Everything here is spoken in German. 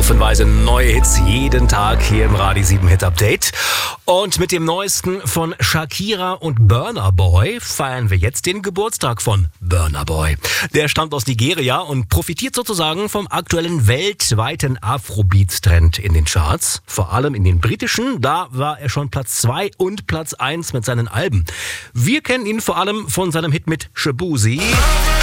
Haufenweise neue Hits jeden Tag hier im Radio 7 Hit Update. Und mit dem neuesten von Shakira und Burna Boy feiern wir jetzt den Geburtstag von Burna Boy. Der stammt aus Nigeria und profitiert sozusagen vom aktuellen weltweiten Afrobeats-Trend in den Charts. Vor allem in den britischen, da war er schon Platz 2 und Platz 1 mit seinen Alben. Wir kennen ihn vor allem von seinem Hit mit Shaboozey.